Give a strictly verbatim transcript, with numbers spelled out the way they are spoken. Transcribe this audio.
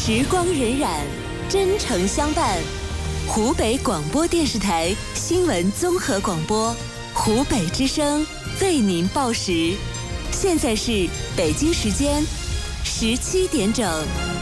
时光荏苒，真诚相伴。湖北广播电视台新闻综合广播，湖北之声为您报时。现在是北京时间十七点整。